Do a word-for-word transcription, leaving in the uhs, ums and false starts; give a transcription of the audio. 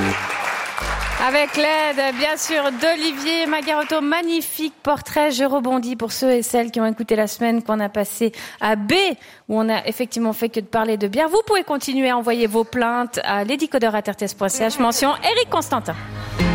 Avec l'aide, bien sûr, d'Olivier Magarotto. Magnifique portrait. Je rebondis pour ceux et celles qui ont écouté la semaine qu'on a passée à B, où on a effectivement fait que de parler de bière. Vous pouvez continuer à envoyer vos plaintes à lesdicodeurs arobase r t s point c h, mention Éric Constantin.